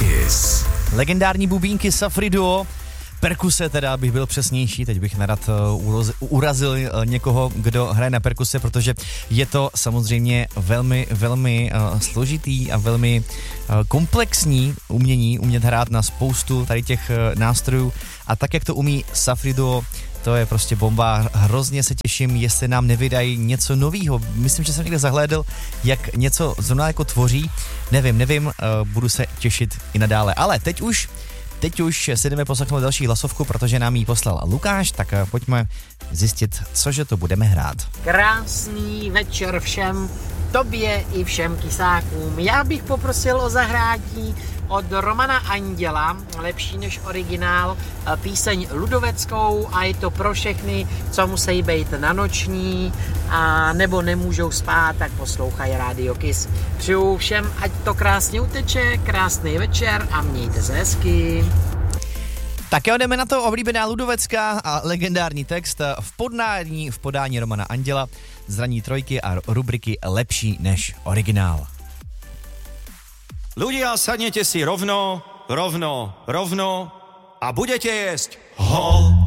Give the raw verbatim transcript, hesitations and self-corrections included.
Kiss. Legendární bubínky Safri Duo, perkuse teda, abych byl přesnější, teď bych nerad uh, urazil uh, někoho, kdo hraje na perkuse, protože je to samozřejmě velmi, velmi uh, složitý a velmi uh, komplexní umění, umět hrát na spoustu tady těch uh, nástrojů a tak, jak to umí Safri Duo, to je prostě bomba. Hrozně se těším, jestli nám nevydají něco novýho. Myslím, že jsem někde zahlédl, jak něco zrovna jako tvoří. Nevím, nevím, uh, budu se těšit i nadále. Ale teď už, teď už si jdeme poslechnout další hlasovku, protože nám ji poslal Lukáš, tak uh, pojďme zjistit, cože to budeme hrát. Krásný večer všem, tobě i všem kysákům. Já bych poprosil o zahrátí od Romana Anděla, lepší než originál, píseň ludoveckou a je to pro všechny, co musí být na noční a nebo nemůžou spát, tak poslouchají Radio Kiss. Přeju všem, ať to krásně uteče, krásný večer a mějte se hezky. Tak jo, jdeme na to. Oblíbená ludovecká a legendární text v podání, v podání Romana Anděla z ranní trojky a rubriky Lepší než originál. Ľudia, sadnete si rovno, rovno, rovno a budete jesť hol.